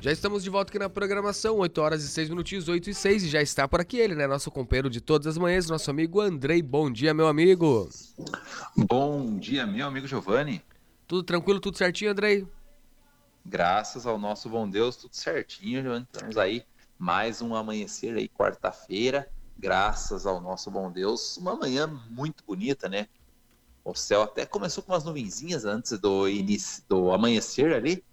Já estamos de volta aqui na programação, 8 horas e 6 minutinhos, 8 e 6, e já está por aqui ele, né? Nosso companheiro de todas as manhãs, nosso amigo Andrei. Bom dia, meu amigo. Bom dia, meu amigo Giovanni. Tudo tranquilo, tudo certinho, Andrei? Graças ao nosso bom Deus, tudo certinho, Giovanni. Estamos aí, mais um amanhecer aí, quarta-feira. Graças ao nosso bom Deus, uma manhã muito bonita, né? O céu até começou com umas nuvenzinhas antes do início do amanhecer ali,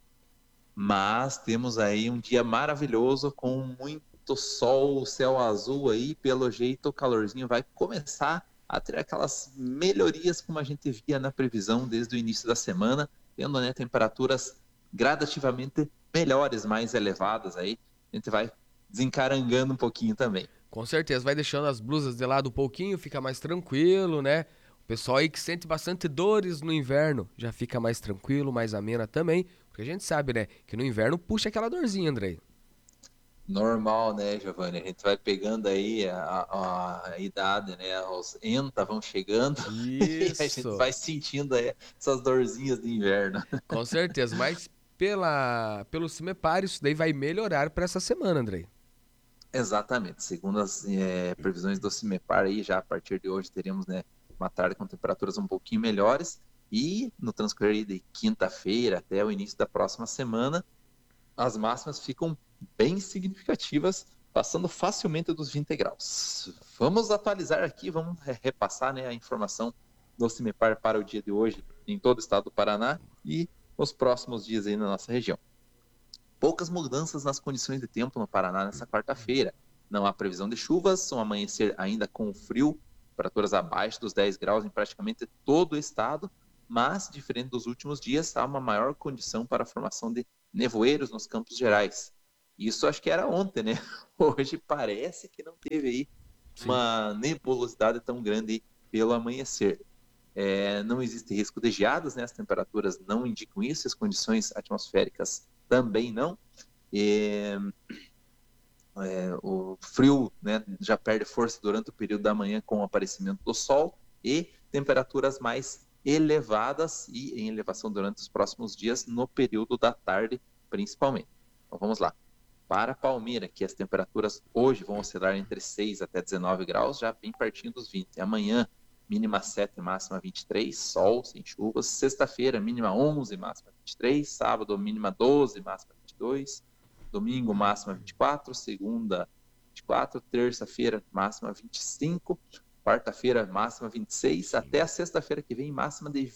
mas temos aí um dia maravilhoso com muito sol, céu azul aí, pelo jeito o calorzinho vai começar a ter aquelas melhorias como a gente via na previsão desde o início da semana, tendo, né, temperaturas gradativamente melhores, mais elevadas aí. A gente vai desencarangando um pouquinho também. Com certeza, vai deixando as blusas de lado um pouquinho, fica mais tranquilo, né? O pessoal aí que sente bastante dores no inverno já fica mais tranquilo, mais amena também, porque a gente sabe, né, que no inverno puxa aquela dorzinha, Andrei. Normal, né, Giovanni? A gente vai pegando aí a idade, né? Os enta vão chegando e a gente Isso, vai sentindo aí essas dorzinhas de inverno. com certeza, mas pelo Cimepar isso daí vai melhorar para essa semana, Andrei. Exatamente. Segundo as previsões do CIMEPAR, aí, já a partir de hoje teremos, né, uma tarde com temperaturas um pouquinho melhores e no transcorrer de quinta-feira até o início da próxima semana, as máximas ficam bem significativas, passando facilmente dos 20 graus. Vamos atualizar aqui, vamos repassar, né, a informação do CIMEPAR para o dia de hoje em todo o estado do Paraná e os próximos dias aí na nossa região. Poucas mudanças nas condições de tempo no Paraná nessa quarta-feira. Não há previsão de chuvas, um amanhecer ainda com frio, temperaturas abaixo dos 10 graus em praticamente todo o estado, mas, diferente dos últimos dias, há uma maior condição para a formação de nevoeiros nos Campos Gerais. Isso acho que era ontem, né? Hoje parece que não teve aí Sim. uma nebulosidade tão grande pelo amanhecer. Não existe risco de geadas, né? As temperaturas não indicam isso, as condições atmosféricas também não. E, o frio, né, já perde força durante o período da manhã com o aparecimento do sol e temperaturas mais elevadas e em elevação durante os próximos dias no período da tarde, principalmente. Então vamos lá. Para Palmira, que as temperaturas hoje vão oscilar entre 6 até 19 graus, já bem pertinho dos 20. Amanhã, mínima 7, máxima 23, sol, sem chuvas. Sexta-feira, mínima 11, máxima 23. Sábado, mínima 12, máxima 22. Domingo, máxima 24. Segunda, 24. Terça-feira, máxima 25. Quarta-feira, máxima 26. Até a sexta-feira que vem, máxima de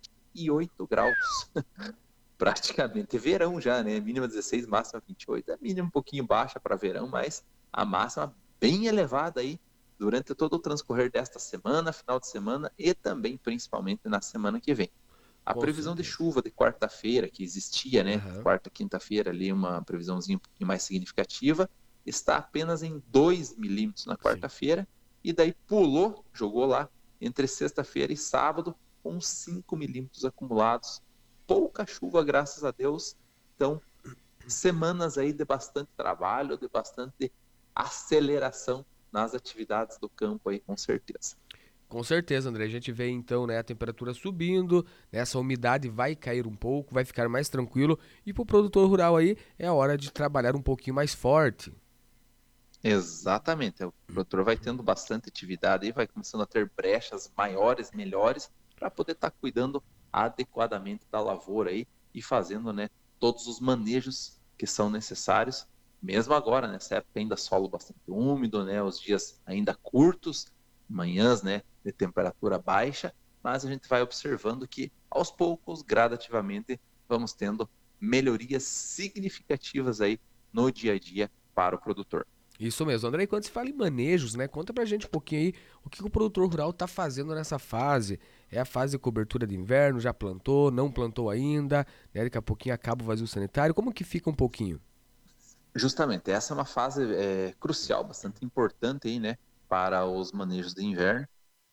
28 graus. Praticamente verão já, né? Mínima 16, máxima 28. A mínima um pouquinho baixa para verão, mas a máxima bem elevada aí durante todo o transcorrer desta semana, final de semana e também, principalmente, na semana que vem. A Com previsão de certeza. chuva de quarta-feira, que existia, né? Aham. Quarta, quinta-feira ali, uma previsãozinha um pouquinho mais significativa, está apenas em 2 milímetros na Sim. quarta-feira, e daí pulou, jogou lá entre sexta-feira e sábado, com 5 milímetros acumulados. Pouca chuva, graças a Deus. Então, semanas aí de bastante trabalho, de bastante aceleração nas atividades do campo aí, com certeza. Com certeza, André. A gente vê então, né, a temperatura subindo, né, essa umidade vai cair um pouco, vai ficar mais tranquilo e pro produtor rural aí é a hora de trabalhar um pouquinho mais forte. Exatamente. O produtor vai tendo bastante atividade e vai começando a ter brechas maiores, melhores, para poder estar cuidando adequadamente da lavoura aí e fazendo, né, todos os manejos que são necessários, mesmo agora, nessa época ainda solo bastante úmido, né, os dias ainda curtos, manhãs, né, de temperatura baixa, mas a gente vai observando que aos poucos, gradativamente, vamos tendo melhorias significativas aí no dia a dia para o produtor. Isso mesmo, André. E quando se fala em manejos, né, conta pra gente um pouquinho aí o que o produtor rural tá fazendo nessa fase. É a fase de cobertura de inverno, já plantou, não plantou ainda, né, daqui a pouquinho acaba o vazio sanitário. Como que fica um pouquinho? Justamente, essa é uma fase crucial, bastante importante aí, né, para os manejos de inverno.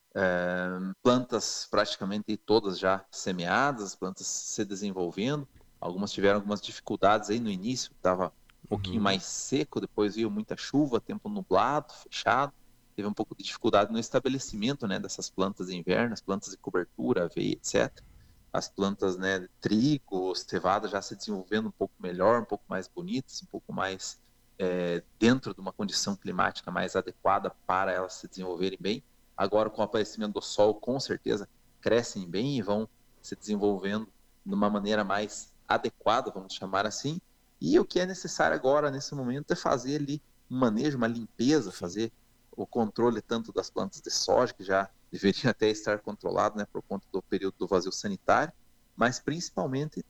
Plantas praticamente todas já semeadas, plantas se desenvolvendo. Algumas tiveram algumas dificuldades aí no início, estava um pouquinho Uhum. mais seco, depois veio muita chuva, tempo nublado, fechado. Teve um pouco de dificuldade no estabelecimento, né, dessas plantas de inverno, as plantas de cobertura, aveia, etc. as plantas, né, de trigo, cevada já se desenvolvendo um pouco melhor, um pouco mais bonitas, um pouco mais dentro de uma condição climática mais adequada para elas se desenvolverem bem. Agora, com o aparecimento do sol, com certeza crescem bem e vão se desenvolvendo de uma maneira mais adequada, vamos chamar assim. E o que é necessário agora, nesse momento, é fazer ali um manejo, uma limpeza, Sim. fazer o controle tanto das plantas de soja, que já deveria até estar controlado, né, por conta do período do vazio sanitário, mas principalmente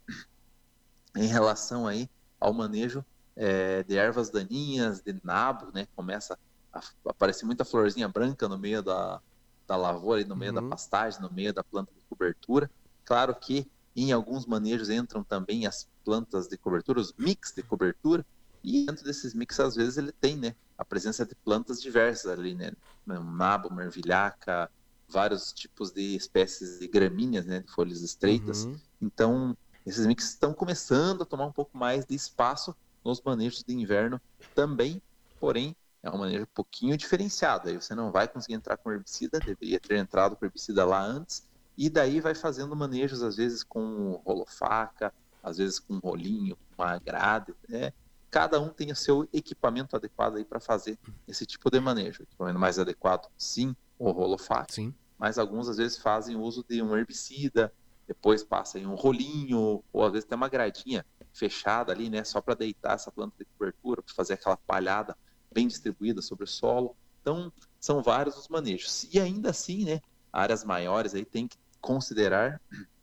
em relação aí ao manejo de ervas daninhas, de nabo, né, começa a aparecer muita florzinha branca no meio da lavoura, no meio da Uhum. pastagem, no meio da planta de cobertura. Claro que em alguns manejos entram também as plantas de cobertura, os mix de cobertura, e dentro desses mix, às vezes, ele tem, né, a presença de plantas diversas ali, né, nabo, uma ervilhaca, vários tipos de espécies de gramíneas, né, de folhas estreitas. Uhum. Então, esses mix estão começando a tomar um pouco mais de espaço nos manejos de inverno também, porém, é um manejo um pouquinho diferenciado. Aí você não vai conseguir entrar com herbicida, deveria ter entrado com herbicida lá antes, e daí vai fazendo manejos, às vezes com rolo-faca, às vezes com rolinho, com uma grade, né? Cada um tem o seu equipamento adequado aí para fazer esse tipo de manejo. O equipamento mais adequado, sim, o rolo-faca, Sim. mas alguns às vezes fazem uso de um herbicida, depois passa em um rolinho, ou às vezes tem uma gradinha fechada ali, né, só para deitar essa planta de cobertura, para fazer aquela palhada bem distribuída sobre o solo. Então, são vários os manejos. E ainda assim, né, áreas maiores aí tem que considerar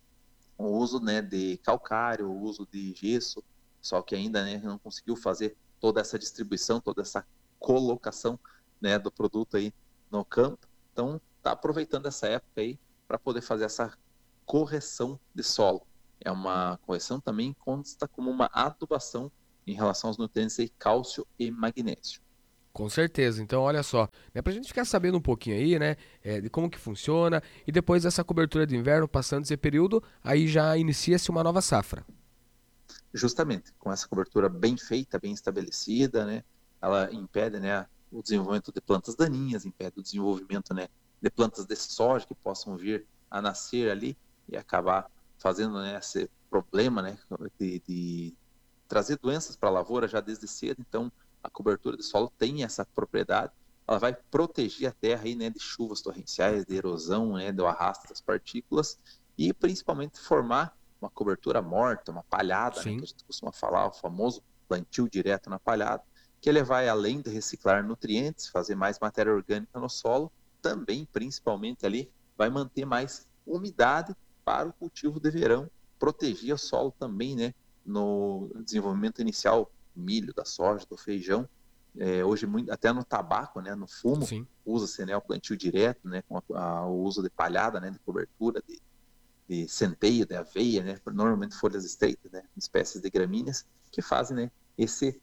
o uso, né, de calcário, o uso de gesso, só que ainda, né, não conseguiu fazer toda essa distribuição, toda essa colocação, né, do produto aí no campo. Então, está aproveitando essa época aí para poder fazer essa correção de solo. É uma correção também consta como uma adubação em relação aos nutrientes aí, cálcio e magnésio. Com certeza. Então, olha só, né, pra gente ficar sabendo um pouquinho aí, né, de como que funciona, e depois dessa cobertura de inverno, passando esse período, aí já inicia-se uma nova safra. Justamente com essa cobertura bem feita, bem estabelecida, né, ela impede, né, o desenvolvimento de plantas daninhas, impede o desenvolvimento, né, de plantas de soja que possam vir a nascer ali e acabar fazendo, né, esse problema, né, de trazer doenças para a lavoura já desde cedo. Então, a cobertura de solo tem essa propriedade, ela vai proteger a terra aí, né, de chuvas torrenciais, de erosão, né, do arrasto das partículas e principalmente formar uma cobertura morta, uma palhada, né, que Sim. a gente costuma falar, o famoso plantio direto na palhada, que ele vai além de reciclar nutrientes, fazer mais matéria orgânica no solo, também, principalmente ali, vai manter mais umidade para o cultivo de verão, proteger o solo também, né, no desenvolvimento inicial do milho, da soja, do feijão. Hoje, até no tabaco, né, no fumo, Sim. usa-se, né, o plantio direto, né, com o uso de palhada, né, de cobertura, de centeio, de aveia, né, normalmente folhas estreitas, né, espécies de gramíneas, que fazem, né, esse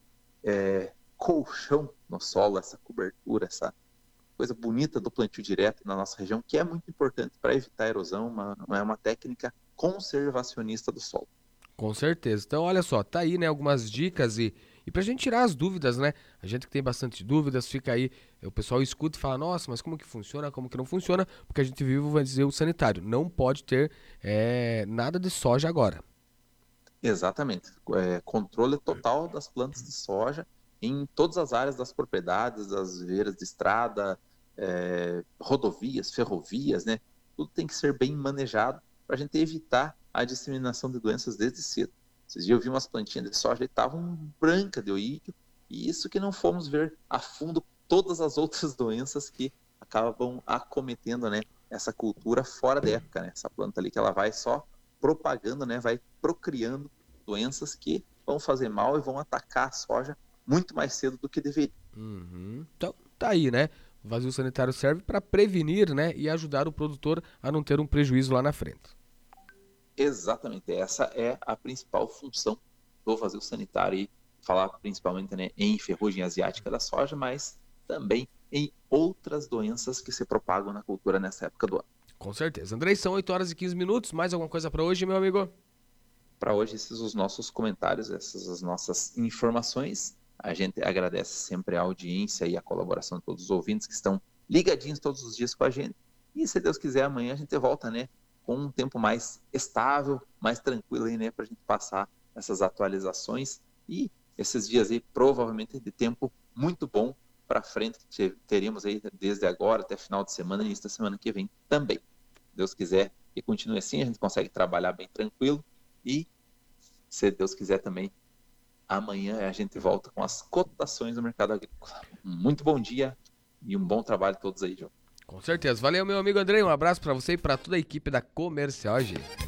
colchão no solo, essa cobertura, essa coisa bonita do plantio direto na nossa região, que é muito importante para evitar a erosão, é uma técnica conservacionista do solo. Com certeza. Então, olha só, tá aí, né, algumas dicas e pra gente tirar as dúvidas, né? A gente que tem bastante dúvidas, fica aí, o pessoal escuta e fala, nossa, mas como que funciona, como que não funciona? Porque a gente vive o vazio sanitário. Não pode ter nada de soja agora. Exatamente. Controle total das plantas de soja em todas as áreas das propriedades, das veias de estrada, rodovias, ferrovias, né? Tudo tem que ser bem manejado para a gente evitar a disseminação de doenças desde cedo. Esses dias eu vi umas plantinhas de soja e estavam brancas de oídio, e isso que não fomos ver a fundo todas as outras doenças que acabam acometendo, né, essa cultura fora da época, né? Essa planta ali que ela vai só propagando, né, vai procriando doenças que vão fazer mal e vão atacar a soja muito mais cedo do que deveria. Uhum. Então, tá aí, né? O vazio sanitário serve para prevenir, né, e ajudar o produtor a não ter um prejuízo lá na frente. Exatamente, essa é a principal função do vazio sanitário, e falar principalmente, né, em ferrugem asiática da soja, mas também em outras doenças que se propagam na cultura nessa época do ano. Com certeza. Andrei, são 8 horas e 15 minutos. Mais alguma coisa para hoje, meu amigo? Para hoje, esses os nossos comentários, essas as nossas informações. A gente agradece sempre a audiência e a colaboração de todos os ouvintes que estão ligadinhos todos os dias com a gente. E se Deus quiser, amanhã a gente volta, né, com um tempo mais estável, mais tranquilo aí, né, para a gente passar essas atualizações e esses dias aí provavelmente de tempo muito bom para frente, que teremos aí desde agora até final de semana, início da semana que vem também. Deus quiser que continue assim, a gente consegue trabalhar bem tranquilo e, se Deus quiser também, amanhã a gente volta com as cotações do mercado agrícola. Muito bom dia e um bom trabalho a todos aí, João. Com certeza. Valeu, meu amigo Andrei. Um abraço pra você e pra toda a equipe da Comercial AG.